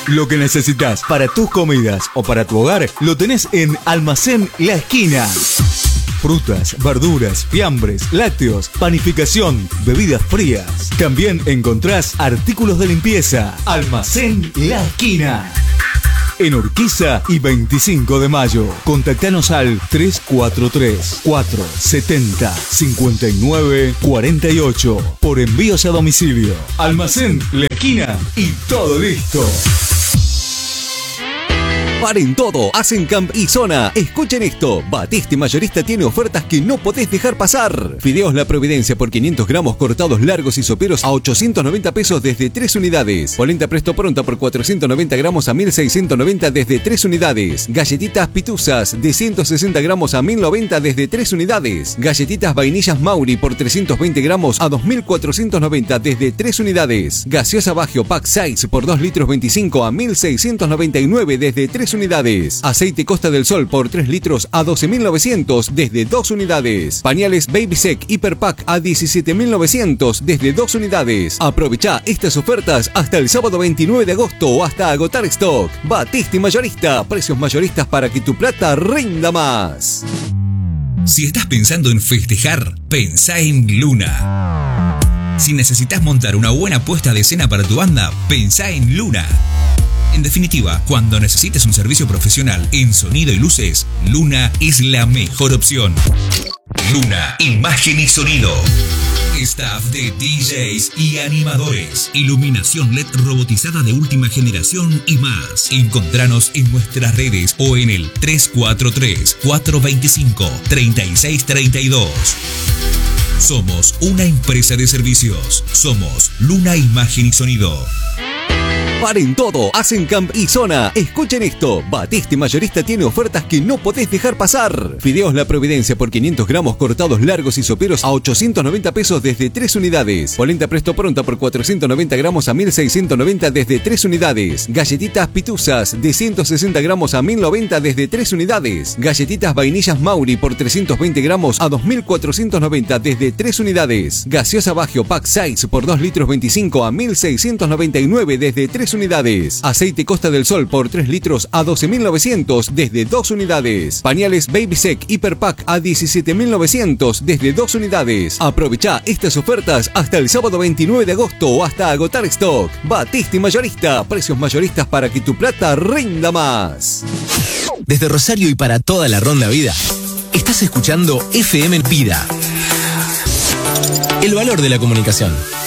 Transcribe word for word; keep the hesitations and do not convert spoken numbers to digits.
Lo que necesitas para tus comidas o para tu hogar lo tenés en Almacén La Esquina. Frutas, verduras, fiambres, lácteos, panificación, bebidas frías. También encontrás artículos de limpieza. Almacén La Esquina. En Urquiza y veinticinco de mayo. Contactanos al tres cuatro tres, cuatro siete cero, cinco nueve cuatro ocho por envíos a domicilio. Almacén La Esquina y todo listo. Paren todo, hacen Camp y Zona. Escuchen esto, Batiste Mayorista tiene ofertas que no podés dejar pasar. Fideos La Providencia por quinientos gramos cortados largos y soperos a ochocientos noventa pesos desde tres unidades. Polenta Presto Pronta por cuatrocientos noventa gramos a mil seiscientos noventa desde tres unidades. Galletitas Pituzas de ciento sesenta gramos a mil noventa desde tres unidades. Galletitas Vainillas Mauri por trescientos veinte gramos a dos mil cuatrocientos noventa desde tres unidades. Gaseosa Bagio Pack Size por dos litros veinticinco a mil seiscientos noventa y nueve desde tres unidades. Aceite Costa del Sol por tres litros a doce mil novecientos desde dos unidades. Pañales Baby Sec Hyper Pack a diecisiete mil novecientos desde dos unidades. Aprovecha estas ofertas hasta el sábado veintinueve de agosto o hasta agotar stock. Batiste Mayorista, precios mayoristas para que tu plata rinda más. Si estás pensando en festejar, pensá en Luna. Si necesitas montar una buena puesta de escena para tu banda, pensá en Luna. En definitiva, cuando necesites un servicio profesional en sonido y luces, Luna es la mejor opción. Luna, imagen y sonido. Staff de D Js y animadores. Iluminación L E D robotizada de última generación y más. Encontranos en nuestras redes o en el tres cuatro tres, cuatro dos cinco, tres seis tres dos. Somos una empresa de servicios. Somos Luna Imagen y Sonido. Paren todo, hacen Camp y Zona. Escuchen esto, Batiste Mayorista tiene ofertas que no podés dejar pasar. Fideos La Providencia por quinientos gramos cortados largos y soperos a ochocientos noventa pesos desde tres unidades. Polenta Presto Pronta por cuatrocientos noventa gramos a mil seiscientos noventa desde tres unidades. Galletitas Pituzas de ciento sesenta gramos a mil noventa desde tres unidades. Galletitas Vainillas Mauri por trescientos veinte gramos a dos mil cuatrocientos noventa desde tres unidades. Gaseosa Bagio Pack Size por dos litros veinticinco a mil seiscientos noventa y nueve desde tres unidades. Aceite Costa del Sol por tres litros a doce mil novecientos desde dos unidades. Pañales Baby Sec Hyper Pack a diecisiete mil novecientos desde dos unidades. Aprovecha estas ofertas hasta el sábado veintinueve de agosto o hasta agotar stock. Batiste Mayorista, precios mayoristas para que tu plata rinda más. Desde Rosario y para toda la Ronda Vida, estás escuchando F M Vida. El valor de la comunicación.